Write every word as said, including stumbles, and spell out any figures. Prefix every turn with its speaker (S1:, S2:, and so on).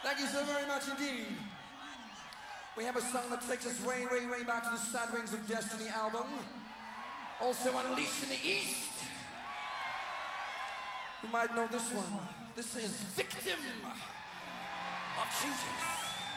S1: Thank you so very much indeed. We have a song that takes us way, way, way back to the Sad Rings of Destiny album. Also Unleashed in the East. You might know this one. This is Victim of Changes.